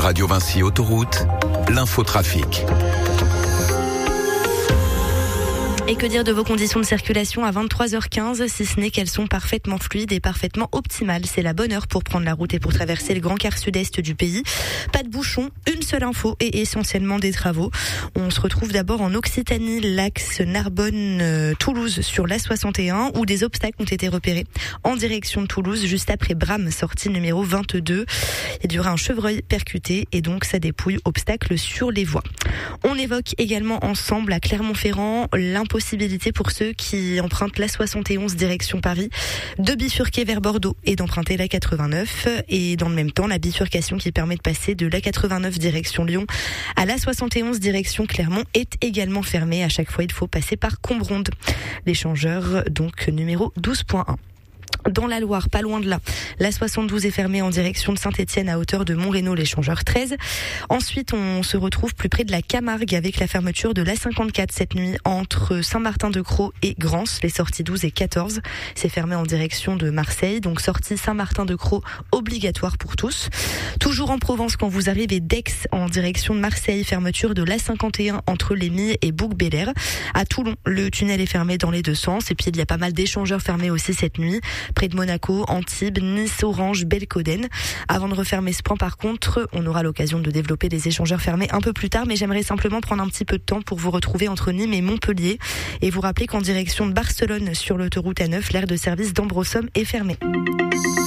Radio Vinci Autoroute, l'infotrafic. Et que dire de vos conditions de circulation à 23h15, si ce n'est qu'elles sont parfaitement fluides et parfaitement optimales. C'est la bonne heure pour prendre la route et pour traverser le grand quart sud-est du pays. Pas de bouchons, une seule info et essentiellement des travaux. On se retrouve d'abord en Occitanie, l'axe Narbonne-Toulouse sur l'A61 où des obstacles ont été repérés en direction de Toulouse juste après Bram, sortie numéro 22. Il y aura un chevreuil percuté et donc ça dépouille obstacles sur les voies. On évoque également ensemble à Clermont-Ferrand l'impossibilité pour ceux qui empruntent la 71 direction Paris de bifurquer vers Bordeaux et d'emprunter la 89 et dans le même temps la bifurcation qui permet de passer de la 89 direction Lyon à la 71 direction Clermont est également fermée. À chaque fois il faut passer par Combronde. L'échangeur donc numéro 12.1. Dans la Loire, pas loin de là, la 72 est fermée en direction de Saint-Étienne à hauteur de Montreno, l'échangeur 13. Ensuite, on se retrouve plus près de la Camargue avec la fermeture de l'A54 cette nuit entre Saint-Martin-de-Crau et Grance, les sorties 12 et 14. C'est fermé en direction de Marseille, donc sortie Saint-Martin-de-Crau obligatoire pour tous. Toujours en Provence, quand vous arrivez d'Aix en direction de Marseille, fermeture de l'A51 entre Lémy et Bouc-Bélair. À Toulon, le tunnel est fermé dans les deux sens et puis il y a pas mal d'échangeurs fermés aussi cette nuit. Près de Monaco, Antibes, Nice, Orange, Belcoden. Avant de refermer ce point, par contre, on aura l'occasion de développer des échangeurs fermés un peu plus tard, mais j'aimerais simplement prendre un petit peu de temps pour vous retrouver entre Nîmes et Montpellier et vous rappeler qu'en direction de Barcelone, sur l'autoroute A9, l'aire de service d'Ambrosum est fermée.